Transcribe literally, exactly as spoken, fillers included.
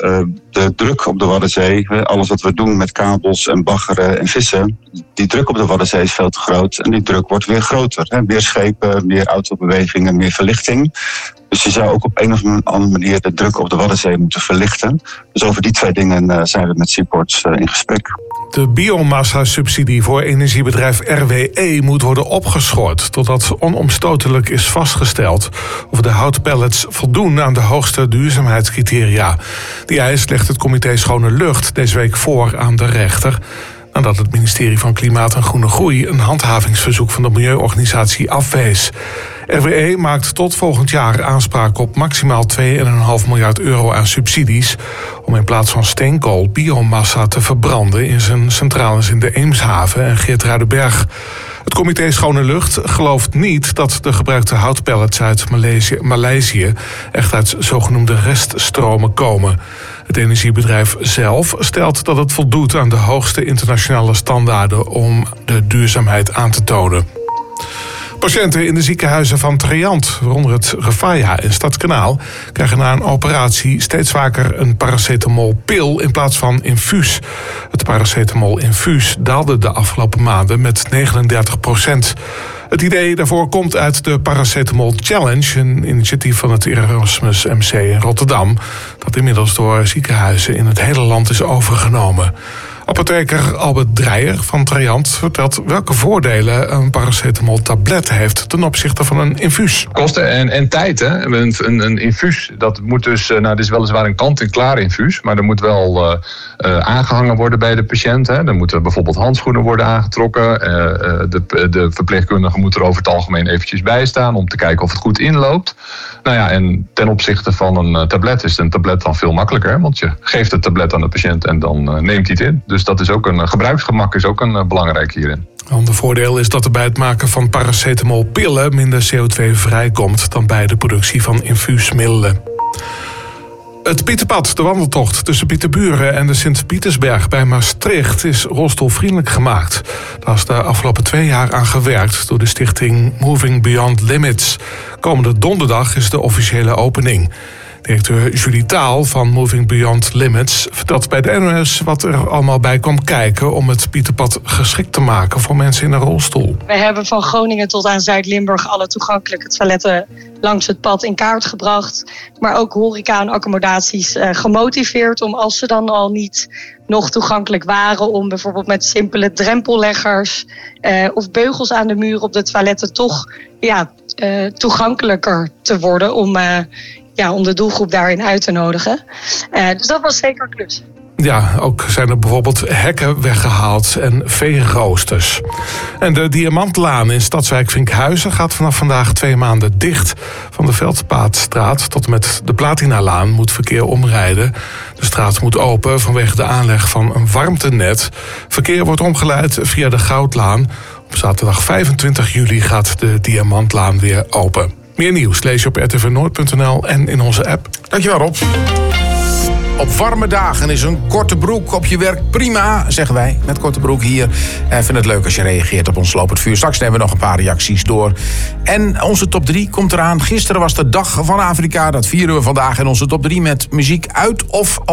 uh, de druk op de Waddenzee, alles wat we doen met kabels en baggeren en vissen, die druk op de Waddenzee is veel te groot en die druk wordt weer groter. Hè? Meer schepen, meer autobewegingen, meer verlichting. Dus je zou ook op een of andere manier de druk op de Waddenzee moeten verlichten. Dus over die twee dingen uh, zijn we met Seaports uh, in gesprek. De biomassa-subsidie voor energiebedrijf R W E moet worden opgeschort totdat onomstotelijk is vastgesteld of de houtpellets voldoen aan de hoogste duurzaamheidscriteria. Die eis legt het comité Schone Lucht deze week voor aan de rechter, nadat het ministerie van Klimaat en Groene Groei een handhavingsverzoek van de milieuorganisatie afwees. R W E maakt tot volgend jaar aanspraak op maximaal twee komma vijf miljard euro aan subsidies om in plaats van steenkool biomassa te verbranden in zijn centrales in de Eemshaven en Geertruidenberg. Het comité Schone Lucht gelooft niet dat de gebruikte houtpellets uit Maleisië, Maleisië echt uit zogenoemde reststromen komen. Het energiebedrijf zelf stelt dat het voldoet aan de hoogste internationale standaarden om de duurzaamheid aan te tonen. Patiënten in de ziekenhuizen van Triant, waaronder het Refaya in Stadskanaal, krijgen na een operatie steeds vaker een paracetamolpil in plaats van infuus. Het paracetamol-infuus daalde de afgelopen maanden met negenendertig procent. Het idee daarvoor komt uit de Paracetamol Challenge, een initiatief van het Erasmus M C in Rotterdam, dat inmiddels door ziekenhuizen in het hele land is overgenomen. Apotheker Albert Dreyer van Triant vertelt welke voordelen een paracetamol-tablet heeft ten opzichte van een infuus. Kosten en, en tijd, hè. Een, een, een infuus, dat moet dus, nou, dit is weliswaar een kant-en-klaar infuus, maar er moet wel uh, uh, aangehangen worden bij de patiënt. Hè. Er moeten bijvoorbeeld handschoenen worden aangetrokken. Uh, de, de verpleegkundige moet er over het algemeen eventjes bij staan om te kijken of het goed inloopt. Nou ja, en ten opzichte van een tablet is een tablet dan veel makkelijker, want je geeft het tablet aan de patiënt en dan uh, neemt hij het in. Dus dat is ook een gebruiksgemak is ook een uh, belangrijk hierin. Een ander voordeel is dat er bij het maken van paracetamolpillen minder C O twee vrijkomt dan bij de productie van infuusmiddelen. Het Pieterpad, de wandeltocht tussen Pieterburen en de Sint-Pietersberg bij Maastricht, is rolstoelvriendelijk gemaakt. Daar is de afgelopen twee jaar aan gewerkt door de stichting Moving Beyond Limits. Komende donderdag is de officiële opening. Directeur Julie Taal van Moving Beyond Limits vertelt bij de N O S wat er allemaal bij kwam kijken om het Pieterpad geschikt te maken voor mensen in een rolstoel. We hebben van Groningen tot aan Zuid-Limburg alle toegankelijke toiletten langs het pad in kaart gebracht. Maar ook horeca en accommodaties uh, gemotiveerd om, als ze dan al niet nog toegankelijk waren, om bijvoorbeeld met simpele drempelleggers uh, of beugels aan de muur op de toiletten toch ja, uh, toegankelijker te worden om uh, Ja, om de doelgroep daarin uit te nodigen. Uh, dus dat was zeker een klus. Ja, ook zijn er bijvoorbeeld hekken weggehaald en veeroosters. En de Diamantlaan in Stadswijk Vinkhuizen gaat vanaf vandaag twee maanden dicht. Van de Veldpaadstraat tot en met de Platinalaan moet verkeer omrijden. De straat moet open vanwege de aanleg van een warmtenet. Verkeer wordt omgeleid via de Goudlaan. Op zaterdag vijfentwintig juli gaat de Diamantlaan weer open. Meer nieuws lees je op r t v noord punt n l en in onze app. Dankjewel, Rob. Op warme dagen is een korte broek op je werk prima, zeggen wij. Met korte broek hier. En vind het leuk als je reageert op ons lopend vuur. Straks nemen we nog een paar reacties door. En onze top drie komt eraan. Gisteren was de dag van Afrika. Dat vieren we vandaag in onze top drie met muziek uit of